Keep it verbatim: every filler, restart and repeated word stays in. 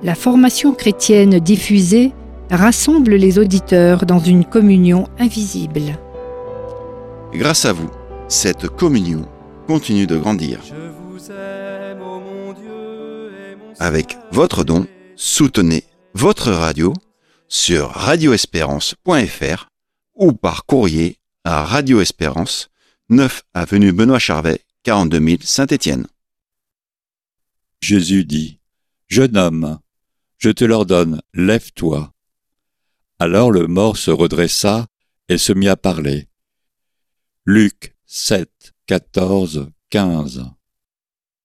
La formation chrétienne diffusée rassemble les auditeurs dans une communion invisible. Grâce à vous, cette communion continue de grandir. Avec votre don, soutenez votre radio sur radio espérance point f r ou par courrier à Radio Espérance, neuf avenue Benoît Charvet, quarante-deux mille Saint-Étienne. Jésus dit : « Jeune homme, je te l'ordonne, lève-toi. » Alors le mort se redressa et se mit à parler. Luc sept, quatorze, quinze.